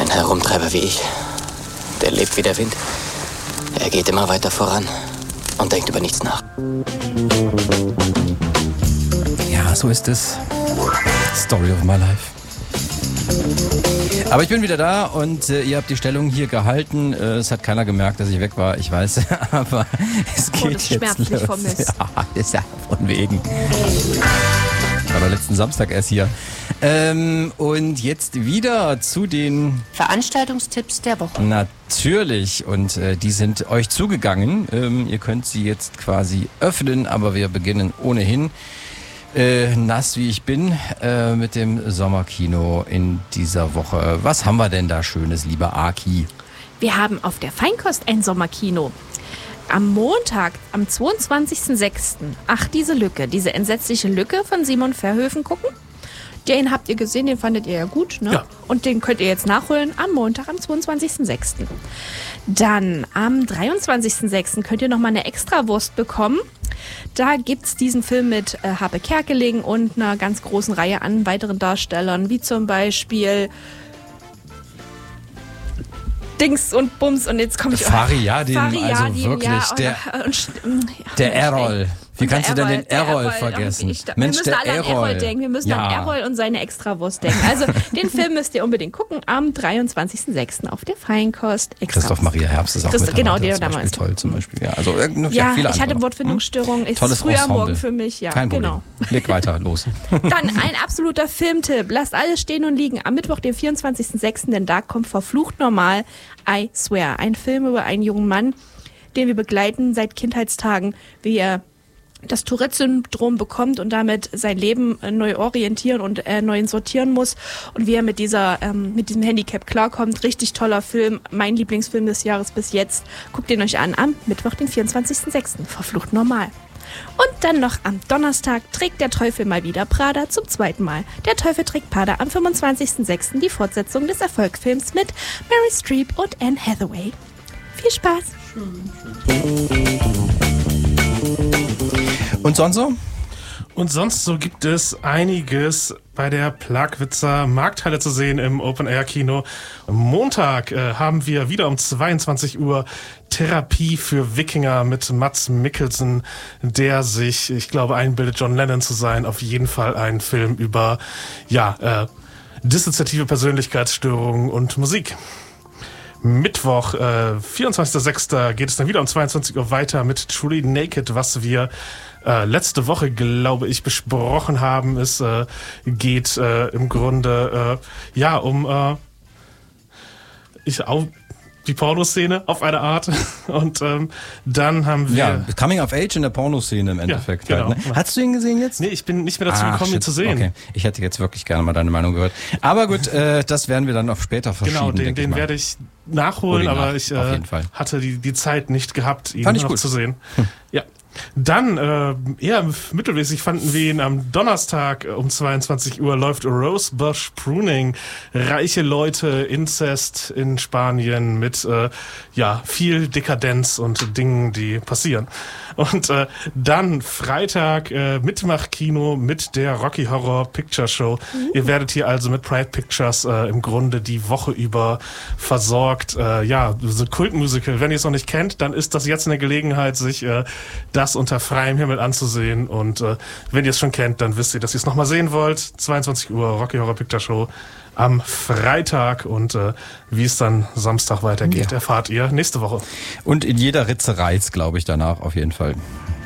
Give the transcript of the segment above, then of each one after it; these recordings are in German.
Ein Herumtreiber wie ich, der lebt wie der Wind. Er geht immer weiter voran und denkt über nichts nach. Ja, so ist es. Story of my life. Aber ich bin wieder da und ihr habt die Stellung hier gehalten. Es hat keiner gemerkt, dass ich weg war, ich weiß. Aber es geht das jetzt schmerzlich los. vermisst. Ja, ist ja von wegen. War der letzten Samstag erst hier. Und jetzt wieder zu den Veranstaltungstipps der Woche. Natürlich. Und die sind euch zugegangen. Ihr könnt sie jetzt quasi öffnen, aber wir beginnen ohnehin. Nass wie ich bin, mit dem Sommerkino in dieser Woche. Was haben wir denn da Schönes, lieber Aki? Wir haben auf der Feinkost ein Sommerkino. Am Montag, am 22.06. Ach, diese entsetzliche Lücke von Simon Verhoeven gucken. Den habt ihr gesehen, den fandet ihr ja gut, ne? Ja. Und den könnt ihr jetzt nachholen am Montag, am 22.06. Dann am 23.06. könnt ihr nochmal eine Extrawurst bekommen. Da gibt's diesen Film mit Habe Kerkeling und einer ganz großen Reihe an weiteren Darstellern, wie zum Beispiel Dings und Bums und jetzt komme ich... Fariadim, also wirklich, ja, der Errol. Wie kannst du denn den Errol vergessen? Wir müssen alle an Errol denken. Wir müssen an Errol und seine Extrawurst denken. Also den Film müsst ihr unbedingt gucken am 23.06. auf der Feinkost. Christoph Maria Herbst ist auch mit genau, der damals. Toll zum Beispiel. Ja, also viele ich andere. hatte Wortfindungsstörungen. Ist Tolles früher Ensemble. Morgen für mich. Ja, Kein Problem. Genau. Leg weiter, los. Dann ein absoluter Filmtipp. Lasst alles stehen und liegen. Am Mittwoch, den 24.06., denn da kommt Verflucht Normal, I Swear. Ein Film über einen jungen Mann, den wir begleiten seit Kindheitstagen, wie er das Tourette-Syndrom bekommt und damit sein Leben neu orientieren und neu sortieren muss und wie er mit diesem Handicap klarkommt. Richtig toller Film, mein Lieblingsfilm des Jahres bis jetzt. Guckt ihn euch an am Mittwoch, den 24.06. Verflucht Normal. Und dann noch am Donnerstag trägt der Teufel mal wieder Prada zum zweiten Mal. Der Teufel trägt Prada am 25.06. die Fortsetzung des Erfolgsfilms mit Meryl Streep und Anne Hathaway. Viel Spaß! Und sonst so? Und sonst so gibt es einiges bei der Plagwitzer Markthalle zu sehen im Open-Air-Kino. Am Montag haben wir wieder um 22 Uhr Therapie für Wikinger mit Mads Mikkelsen, der sich, ich glaube, einbildet, John Lennon zu sein. Auf jeden Fall ein Film über, dissoziative Persönlichkeitsstörungen und Musik. Mittwoch, 24.06. geht es dann wieder um 22 Uhr weiter mit Truly Naked, was wir letzte Woche, glaube ich, besprochen haben. Es geht im Grunde um die Pornoszene auf eine Art. Und dann haben wir... Ja, Coming of Age in der Pornoszene im Endeffekt. Ja, genau. Halt, ne? Hast du ihn gesehen jetzt? Nee, ich bin nicht mehr dazu gekommen, ihn zu sehen. Okay. Ich hätte jetzt wirklich gerne mal deine Meinung gehört. Aber gut, das werden wir dann noch später verschieben. Genau, den werde ich nachholen, aber ich hatte die Zeit nicht gehabt, ihn noch zu sehen. Ja. Dann, eher mittelmäßig fanden wir ihn am Donnerstag um 22 Uhr läuft Rosebush Pruning. Reiche Leute, Inzest in Spanien mit, viel Dekadenz und Dingen, die passieren. Und dann Freitag Mitmachkino mit der Rocky Horror Picture Show. Ihr werdet hier also mit Pride Pictures im Grunde die Woche über versorgt. So Kultmusical. Wenn ihr es noch nicht kennt, dann ist das jetzt eine Gelegenheit, sich das unter freiem Himmel anzusehen. Und wenn ihr es schon kennt, dann wisst ihr, dass ihr es nochmal sehen wollt. 22 Uhr Rocky Horror Picture Show am Freitag. Und wie es dann Samstag weitergeht, erfahrt ihr nächste Woche. Und in jeder Ritze reizt, glaube ich, danach auf jeden Fall.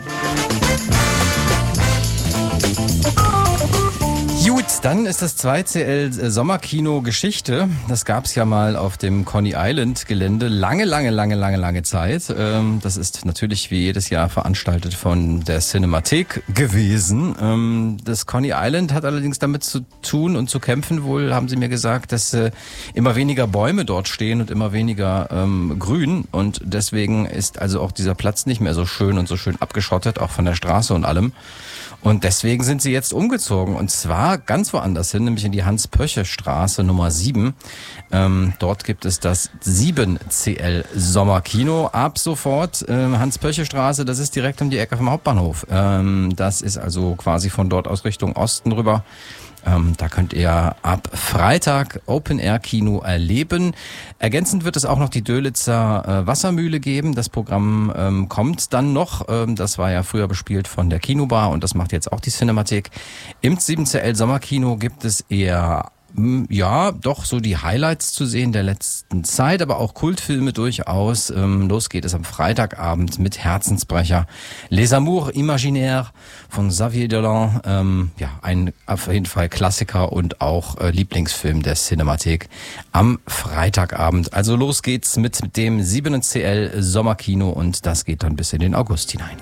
Gut, dann ist das 2CL Sommerkino Geschichte. Das gab's ja mal auf dem Coney Island Gelände lange Zeit. Das ist natürlich wie jedes Jahr veranstaltet von der Cinemathek gewesen. Das Coney Island hat allerdings damit zu tun und zu kämpfen, wohl haben sie mir gesagt, dass immer weniger Bäume dort stehen und immer weniger Grün. Und deswegen ist also auch dieser Platz nicht mehr so schön und so schön abgeschottet, auch von der Straße und allem. Und deswegen sind sie jetzt umgezogen und zwar ganz woanders hin, nämlich in die Hans-Pöche-Straße Nummer 7. Dort gibt es das 7CL Sommerkino ab sofort. Hans-Pöche-Straße, das ist direkt um die Ecke vom Hauptbahnhof. Das ist also quasi von dort aus Richtung Osten rüber. Da könnt ihr ab Freitag Open-Air-Kino erleben. Ergänzend wird es auch noch die Dölitzer Wassermühle geben. Das Programm kommt dann noch. Das war ja früher bespielt von der Kinobar und das macht jetzt auch die Cinemathek. Im 7CL Sommerkino gibt es eher doch so die Highlights zu sehen der letzten Zeit, aber auch Kultfilme durchaus. Los geht es am Freitagabend mit Herzensbrecher Les Amours Imaginaires von Xavier Dolan. Ein auf jeden Fall Klassiker und auch Lieblingsfilm der Cinemathek am Freitagabend. Also los geht's mit dem 7CL Sommerkino und das geht dann bis in den August hinein.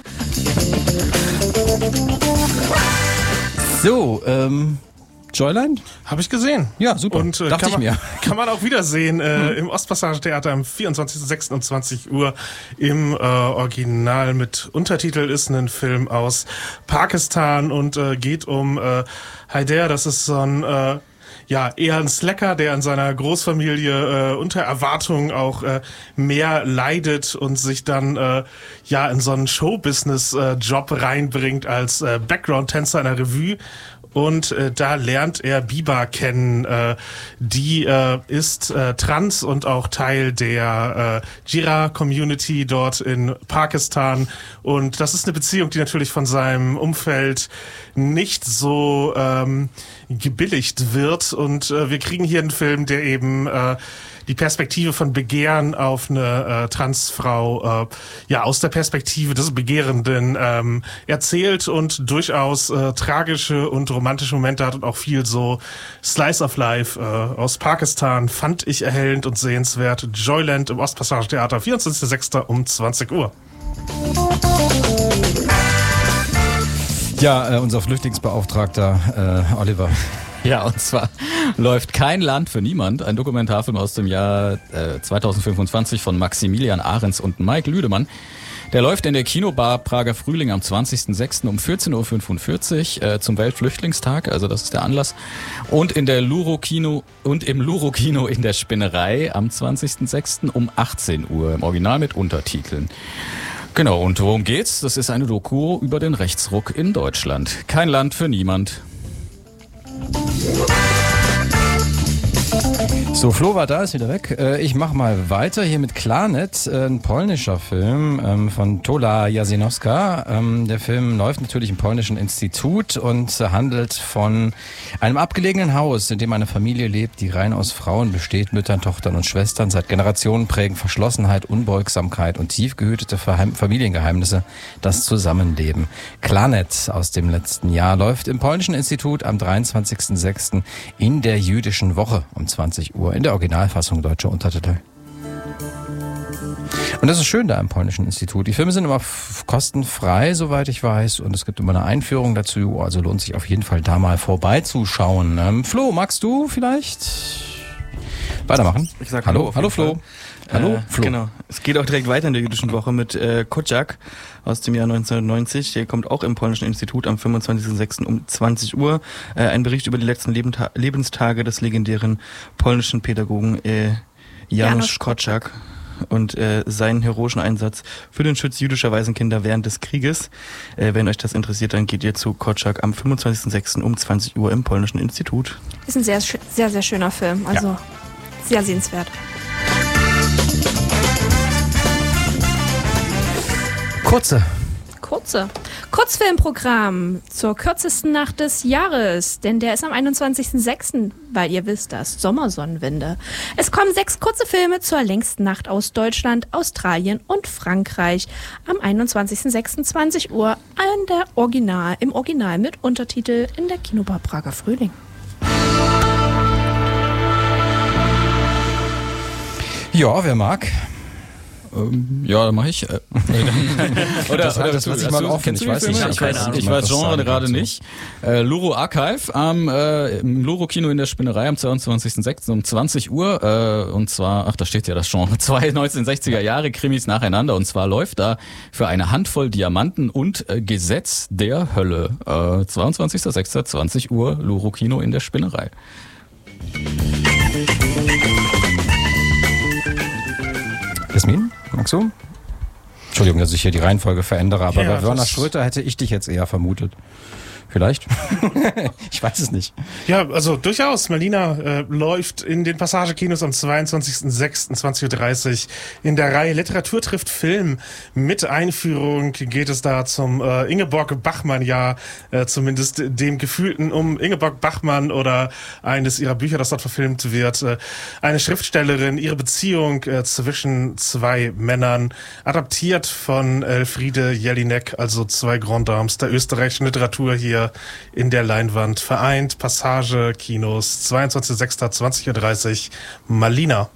So, Joyland? Habe ich gesehen. Ja, super. Und kann man auch wiedersehen im Ostpassage-Theater am 24.06. um 20 Uhr im Original mit Untertitel. Ist ein Film aus Pakistan und geht um Haider. Das ist so ein eher ein Slacker, der in seiner Großfamilie unter Erwartung auch mehr leidet und sich dann in so einen Showbusiness-Job reinbringt als Background-Tänzer in der Revue. Und da lernt er Biba kennen. Die ist trans und auch Teil der Jira-Community dort in Pakistan. Und das ist eine Beziehung, die natürlich von seinem Umfeld nicht so gebilligt wird. Und wir kriegen hier einen Film, der eben die Perspektive von Begehren auf eine Transfrau aus der Perspektive des Begehrenden erzählt und durchaus tragische und romantische Momente hat und auch viel so Slice of Life aus Pakistan fand ich erhellend und sehenswert. Joyland im Ostpassage-Theater, 24.06. um 20 Uhr. Ja, unser Flüchtlingsbeauftragter Oliver. Ja, und zwar läuft Kein Land für niemand, ein Dokumentarfilm aus dem Jahr 2025 von Maximilian Ahrens und Mike Lüdemann. Der läuft in der Kinobar Prager Frühling am 20.06. um 14.45 Uhr zum Weltflüchtlingstag, also das ist der Anlass. Und in der Luro-Kino und im Luro-Kino in der Spinnerei am 20.06. um 18 Uhr, im Original mit Untertiteln. Genau, und worum geht's? Das ist eine Doku über den Rechtsruck in Deutschland. Kein Land für niemand. So, Flo war da, ist wieder weg. Ich mach mal weiter hier mit Klarnet, ein polnischer Film von Tola Jasinowska. Der Film läuft natürlich im polnischen Institut und handelt von einem abgelegenen Haus, in dem eine Familie lebt, die rein aus Frauen besteht, Müttern, Tochtern und Schwestern. Seit Generationen prägen Verschlossenheit, Unbeugsamkeit und tief gehütete Familiengeheimnisse das Zusammenleben. Klarnet aus dem letzten Jahr läuft im polnischen Institut am 23.06. in der jüdischen Woche um 20 Uhr. In der Originalfassung deutsche Untertitel. Und das ist schön da im polnischen Institut. Die Filme sind immer kostenfrei, soweit ich weiß. Und es gibt immer eine Einführung dazu. Also lohnt sich auf jeden Fall da mal vorbeizuschauen. Flo, magst du vielleicht weitermachen? Ich sag Hallo Flo. Hallo Flo. Genau. Es geht auch direkt weiter in der jüdischen Woche mit Kociak aus dem Jahr 1990. Der kommt auch im polnischen Institut am 25.06. um 20 Uhr. Ein Bericht über die letzten Lebenstage des legendären polnischen Pädagogen Janusz Kociak und seinen heroischen Einsatz für den Schutz jüdischer Waisenkinder während des Krieges. Wenn euch das interessiert, dann geht ihr zu Kociak am 25.06. um 20 Uhr im polnischen Institut. Ist ein sehr, sehr, sehr schöner Film. Also sehr sehenswert. Kurzfilmprogramm zur kürzesten Nacht des Jahres, denn der ist am 21.06., weil ihr wisst das, Sommersonnenwende. Es kommen 6 kurze Filme zur längsten Nacht aus Deutschland, Australien und Frankreich am 21.06. 20 Uhr im Original mit Untertitel in der Kinobar Prager Frühling. Ja, wer mag? Ja, mach ich. Das lasse ich mal offen. Ich weiß Genre gerade nicht. Luro Archive im Luro-Kino in der Spinnerei am 22.06. um 20 Uhr. Und zwar, da steht ja das Genre, 2 1960er Jahre Krimis nacheinander. Und zwar läuft da für eine Handvoll Diamanten und Gesetz der Hölle. 22.06. 20 Uhr, Luro-Kino in der Spinnerei. Jasmin, magst du? Entschuldigung, dass ich hier die Reihenfolge verändere, aber bei Werner Schröter hätte ich dich jetzt eher vermutet. Vielleicht. Ich weiß es nicht. Ja, also durchaus. Malina läuft in den Passagekinos am 22.06.20.30 Uhr in der Reihe Literatur trifft Film. Mit Einführung geht es da zum Ingeborg-Bachmann-Jahr, zumindest dem Gefühlten um Ingeborg Bachmann oder eines ihrer Bücher, das dort verfilmt wird. Eine Schriftstellerin, ihre Beziehung zwischen zwei Männern, adaptiert von Elfriede Jelinek, also zwei Grand Dames der österreichischen Literatur hier in der Leinwand vereint. Passage Kinos, 22.06.20.30 Uhr, Malina.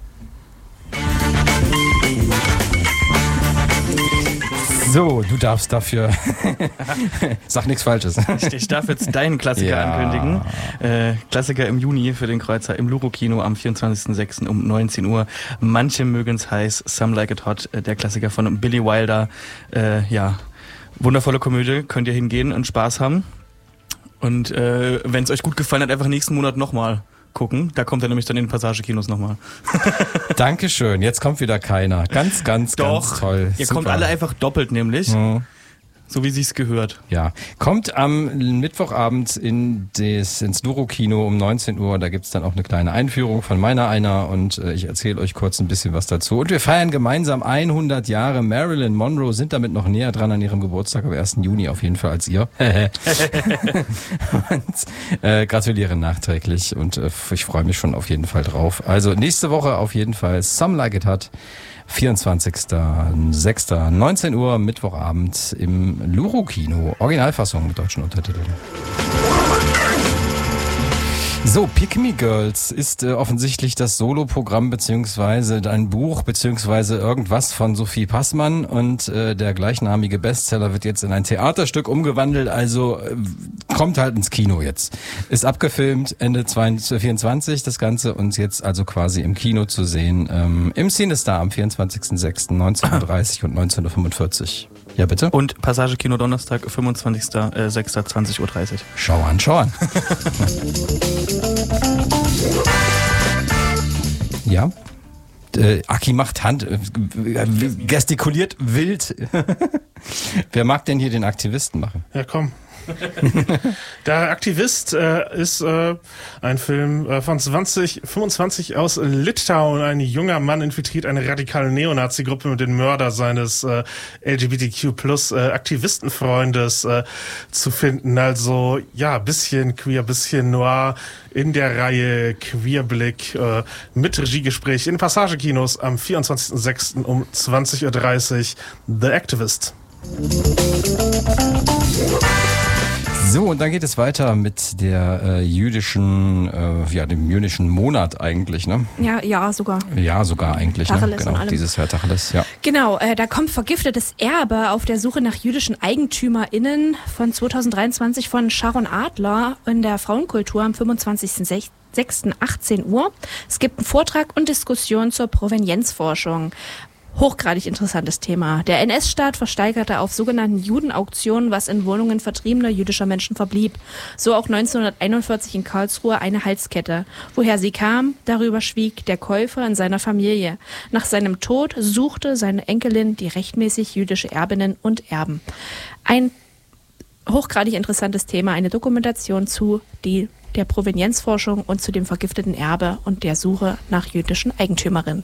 So, du darfst dafür. Sag nichts Falsches. Ich darf jetzt deinen Klassiker ankündigen. Klassiker im Juni für den Kreuzer im Luro-Kino am 24.06. um 19 Uhr. Manche mögen's heiß, Some Like It Hot, der Klassiker von Billy Wilder. Wundervolle Komödie, könnt ihr hingehen und Spaß haben. Und wenn es euch gut gefallen hat, einfach nächsten Monat nochmal gucken. Da kommt er nämlich dann in den Passagekinos nochmal. Dankeschön, jetzt kommt wieder keiner. Ganz toll. Ihr kommt alle einfach doppelt nämlich. Mhm. So wie sich's gehört. Ja, kommt am Mittwochabend ins Luro-Kino um 19 Uhr. Da gibt's dann auch eine kleine Einführung von meiner einer und ich erzähle euch kurz ein bisschen was dazu. Und wir feiern gemeinsam 100 Jahre Marilyn Monroe, sind damit noch näher dran an ihrem Geburtstag, am 1. Juni auf jeden Fall als ihr. Und gratuliere nachträglich und ich freue mich schon auf jeden Fall drauf. Also nächste Woche auf jeden Fall Some Like It Hot. 24.06. 19 Uhr, Mittwochabend im Luro-Kino. Originalfassung mit deutschen Untertiteln. So, Pick Me Girls ist offensichtlich das Soloprogramm beziehungsweise ein Buch beziehungsweise irgendwas von Sophie Passmann und der gleichnamige Bestseller wird jetzt in ein Theaterstück umgewandelt, also kommt halt ins Kino jetzt. Ist abgefilmt, Ende 2024 das Ganze und jetzt also quasi im Kino zu sehen, im CineStar am 24.06. 19.30 Uhr und 19.45 Uhr. Ja, bitte? Und Passagekino Donnerstag, 25.06.20.30 Uhr. Schau an. Ja. Aki macht Hand, gestikuliert wild. Wer mag denn hier den Aktivisten machen? Ja, komm. Der Aktivist ist ein Film von 2025 aus Litauen. Ein junger Mann infiltriert eine radikale Neonazi-Gruppe mit dem Mörder seines LGBTQ+-Aktivistenfreundes zu finden. Also ja, bisschen queer, bisschen noir in der Reihe Queerblick mit Regiegespräch in Passagekinos am 24.06. um 20.30 Uhr. The Activist. So, und dann geht es weiter mit der dem jüdischen Monat eigentlich, ne? Ja, sogar. Ja, sogar eigentlich, Tacheles, ne? Genau, dieses Jahr Tacheles, ja. Genau, da kommt Vergiftetes Erbe auf der Suche nach jüdischen EigentümerInnen von 2023 von Sharon Adler in der Frauenkultur am 25.06. 18 Uhr. Es gibt einen Vortrag und Diskussion zur Provenienzforschung. Hochgradig interessantes Thema. Der NS-Staat versteigerte auf sogenannten Judenauktionen, was in Wohnungen vertriebener jüdischer Menschen verblieb. So auch 1941 in Karlsruhe eine Halskette. Woher sie kam, darüber schwieg der Käufer in seiner Familie. Nach seinem Tod suchte seine Enkelin die rechtmäßig jüdische Erbinnen und Erben. Ein hochgradig interessantes Thema, eine Dokumentation zu der Provenienzforschung und zu dem vergifteten Erbe und der Suche nach jüdischen Eigentümerinnen.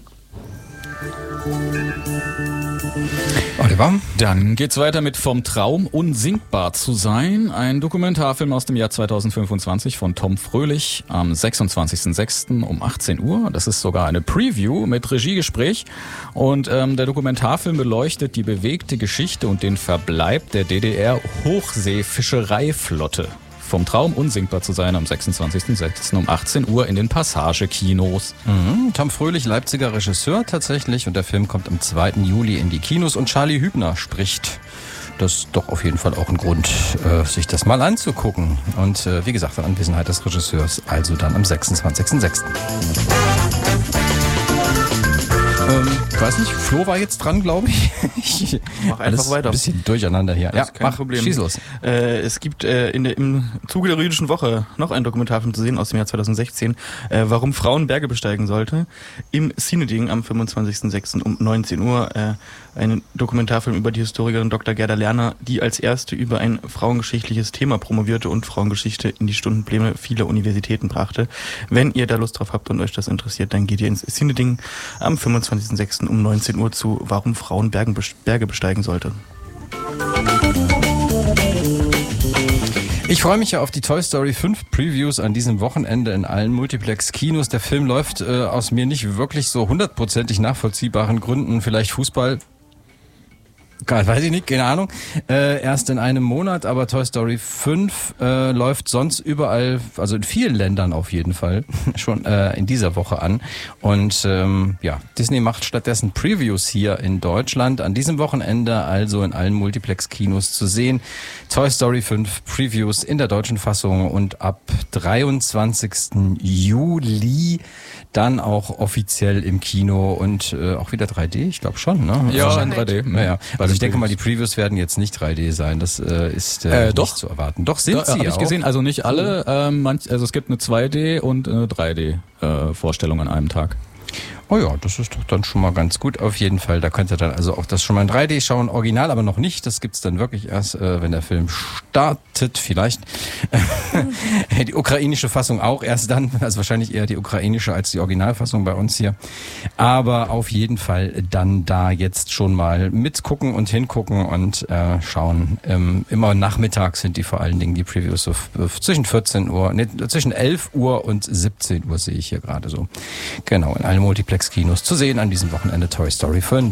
Oliver? Dann geht's weiter mit Vom Traum unsinkbar zu sein. Ein Dokumentarfilm aus dem Jahr 2025 von Tom Fröhlich am 26.06. um 18 Uhr. Das ist sogar eine Preview mit Regiegespräch. Und der Dokumentarfilm beleuchtet die bewegte Geschichte und den Verbleib der DDR-Hochseefischereiflotte. Vom Traum unsinkbar zu sein am 26.06. um 18 Uhr in den Passagekinos. Tom Fröhlich, Leipziger Regisseur tatsächlich und der Film kommt am 2. Juli in die Kinos und Charlie Hübner spricht. Das ist doch auf jeden Fall auch ein Grund, sich das mal anzugucken. Und wie gesagt, in Anwesenheit des Regisseurs, also dann am 26.06. Weiß nicht, Flo war jetzt dran, glaube ich. Mach einfach weiter. Ein bisschen durcheinander hier. Ja, kein Problem. Schieß los. Es gibt im Zuge der jüdischen Woche noch einen Dokumentarfilm zu sehen aus dem Jahr 2016, warum Frauen Berge besteigen sollte. Im Cineding am 25.06. um 19 Uhr. Ein Dokumentarfilm über die Historikerin Dr. Gerda Lerner, die als erste über ein frauengeschichtliches Thema promovierte und Frauengeschichte in die Stundenpläne vieler Universitäten brachte. Wenn ihr da Lust drauf habt und euch das interessiert, dann geht ihr ins Cineding am 25.06. um 19 Uhr zu Warum Frauen Berge besteigen sollte. Ich freue mich ja auf die Toy Story 5 Previews an diesem Wochenende in allen Multiplex-Kinos. Der Film läuft aus mir nicht wirklich so 100%ig nachvollziehbaren Gründen, vielleicht Fußball. Weiß ich nicht, keine Ahnung. Erst in einem Monat, aber Toy Story 5 läuft sonst überall, also in vielen Ländern auf jeden Fall, schon in dieser Woche an. Und Disney macht stattdessen Previews hier in Deutschland. An diesem Wochenende also in allen Multiplex-Kinos zu sehen. Toy Story 5 Previews in der deutschen Fassung und ab 23. Juli dann auch offiziell im Kino und auch wieder 3D, ich glaube schon, ne? Ja, in 3D. Naja, also ich denke mal, die Previews werden jetzt nicht 3D sein, das ist nicht zu erwarten. Doch, sind sie auch. Habe ich gesehen, also nicht alle, also es gibt eine 2D und eine 3D Vorstellung an einem Tag. Oh ja, das ist doch dann schon mal ganz gut. Auf jeden Fall, da könnt ihr dann also auch das schon mal in 3D schauen. Original aber noch nicht. Das gibt's dann wirklich erst, wenn der Film startet. Vielleicht die ukrainische Fassung auch erst dann. Also wahrscheinlich eher die ukrainische als die Originalfassung bei uns hier. Aber auf jeden Fall dann da jetzt schon mal mitgucken und hingucken und schauen. Immer nachmittags sind die vor allen Dingen die Previews so zwischen 14 Uhr, zwischen 11 Uhr und 17 Uhr sehe ich hier gerade so. Genau, in allen Multiplex-Kinos zu sehen an diesem Wochenende Toy Story 5.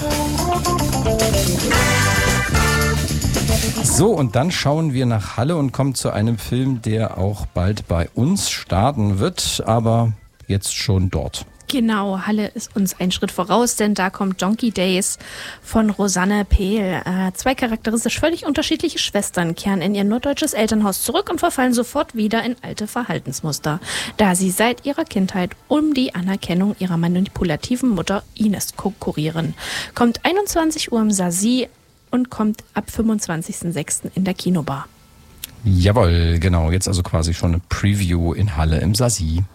So, und dann schauen wir nach Halle und kommen zu einem Film, der auch bald bei uns starten wird, aber jetzt schon dort. Genau, Halle ist uns einen Schritt voraus, denn da kommt Donkey Days von Rosanne Pehl. Zwei charakteristisch völlig unterschiedliche Schwestern kehren in ihr norddeutsches Elternhaus zurück und verfallen sofort wieder in alte Verhaltensmuster, da sie seit ihrer Kindheit um die Anerkennung ihrer manipulativen Mutter Ines konkurrieren. Kommt 21 Uhr im Sasi und kommt ab 25.06. in der Kinobar. Jawohl, genau. Jetzt also quasi schon eine Preview in Halle im Sasi.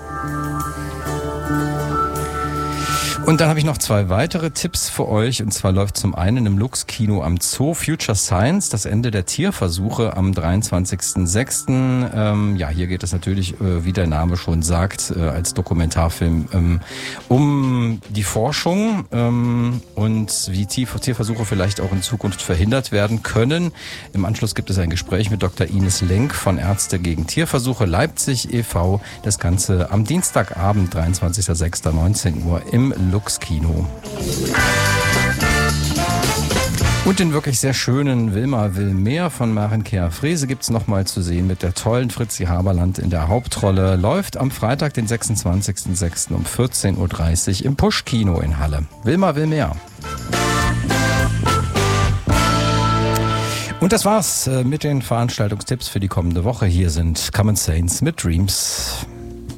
Und dann habe ich noch zwei weitere Tipps für euch. Und zwar läuft zum einen im Lux-Kino am Zoo Future Science, das Ende der Tierversuche am 23.06. Hier geht es natürlich, wie der Name schon sagt, als Dokumentarfilm um die Forschung und wie Tierversuche vielleicht auch in Zukunft verhindert werden können. Im Anschluss gibt es ein Gespräch mit Dr. Ines Lenk von Ärzte gegen Tierversuche Leipzig e.V. Das Ganze am Dienstagabend, 23.06.19 Uhr im Lux-Kino. Und den wirklich sehr schönen Wilma will mehr von Maren Kea Frese gibt's nochmal zu sehen mit der tollen Fritzi Haberland in der Hauptrolle. Läuft am Freitag, den 26.06. um 14.30 Uhr im Push-Kino in Halle. Wilma will mehr. Und das war's mit den Veranstaltungstipps für die kommende Woche. Hier sind Common Saints mit Dreams.